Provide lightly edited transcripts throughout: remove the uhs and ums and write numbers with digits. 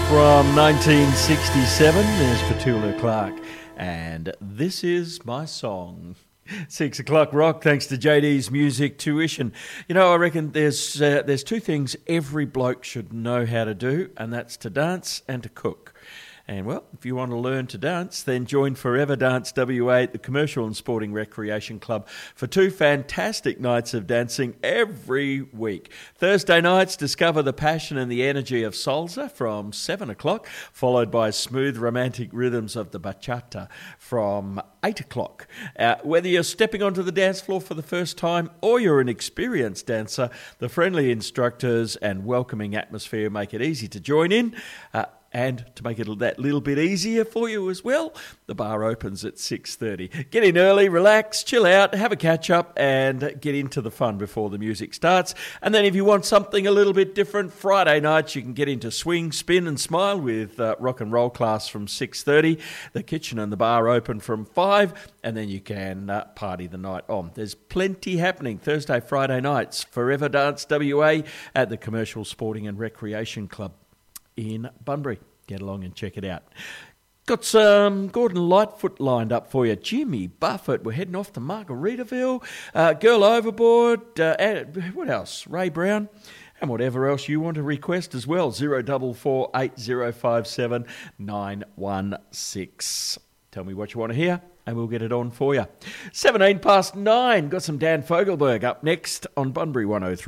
from 1967. There's Petula Clark, and this is my song. 6 o'clock rock, thanks to JD's Music Tuition. You know, I reckon there's two things every bloke should know how to do, and that's to dance and to cook. And, well, if you want to learn to dance, then join Forever Dance WA at the Commercial and Sporting Recreation Club for 2 fantastic nights of dancing every week. Thursday nights, discover the passion and the energy of salsa from 7 o'clock, followed by smooth romantic rhythms of the bachata from 8 o'clock. Whether you're stepping onto the dance floor for the first time or you're an experienced dancer, the friendly instructors and welcoming atmosphere make it easy to join in. And to make it that little bit easier for you as well, the bar opens at 6:30. Get in early, relax, chill out, have a catch-up, and get into the fun before the music starts. And then if you want something a little bit different, Friday nights you can get into swing, spin and smile with rock and roll class from 6:30. The kitchen and the bar open from 5, and then you can party the night on. There's plenty happening Thursday, Friday nights. Forever Dance WA at the Commercial Sporting and Recreation Club in Bunbury. Get along and check it out. Got some Gordon Lightfoot lined up for you. Jimmy Buffett. We're heading off to Margaritaville. Girl Overboard. What else? Ray Brown. And whatever else you want to request as well. 0448 057 916. Tell me what you want to hear and we'll get it on for you. 17 past 9. Got some Dan Fogelberg up next on Bunbury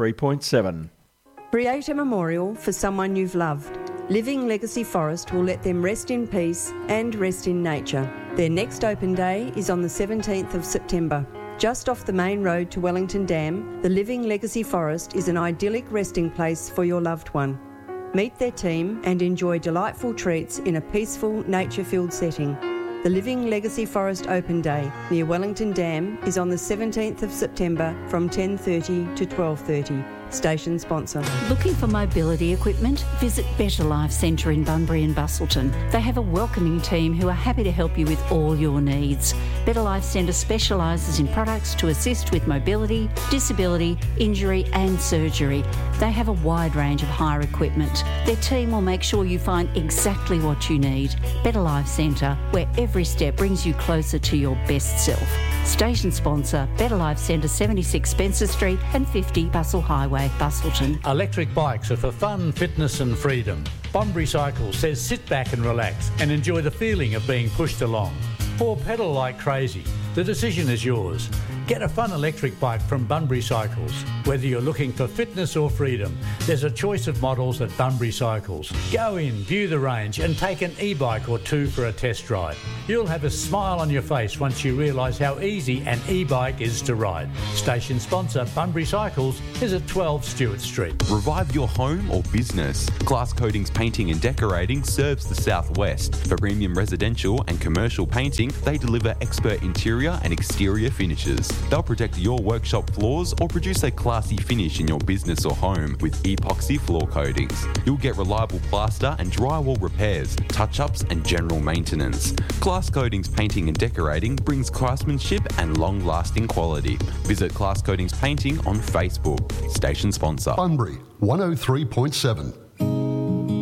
103.7. Create a memorial for someone you've loved. Living Legacy Forest will let them rest in peace and rest in nature. Their next open day is on the 17th of September. Just off the main road to Wellington Dam, the Living Legacy Forest is an idyllic resting place for your loved one. Meet their team and enjoy delightful treats in a peaceful, nature-filled setting. The Living Legacy Forest Open Day near Wellington Dam is on the 17th of September from 10:30 to 12:30. Station sponsor. Looking for mobility equipment? Visit Better Life Centre in Bunbury and Bustleton. They have a welcoming team who are happy to help you with all your needs. Better Life Centre specialises in products to assist with mobility, disability, injury and surgery. They have a wide range of hire equipment. Their team will make sure you find exactly what you need. Better Life Centre, where every step brings you closer to your best self. Station sponsor, Better Life Centre, 76 Spencer Street and 50 Bustle Highway, Bustleton. Electric bikes are for fun, fitness and freedom. Bunbury Cycles says sit back and relax and enjoy the feeling of being pushed along. Or pedal like crazy. The decision is yours. Get a fun electric bike from Bunbury Cycles. Whether you're looking for fitness or freedom, there's a choice of models at Bunbury Cycles. Go in, view the range and take an e-bike or two for a test drive. You'll have a smile on your face once you realise how easy an e-bike is to ride. Station sponsor Bunbury Cycles is at 12 Stewart Street. Revive your home or business. Glass Coatings Painting and Decorating serves the southwest. For premium residential and commercial painting, they deliver expert interior and exterior finishes. They'll protect your workshop floors or produce a classy finish in your business or home with epoxy floor coatings. You'll get reliable plaster and drywall repairs, touch-ups and general maintenance. Glass Coatings Painting and Decorating brings craftsmanship and long-lasting quality. Visit Glass Coatings Painting on Facebook. Station sponsor. Bunbury 103.7.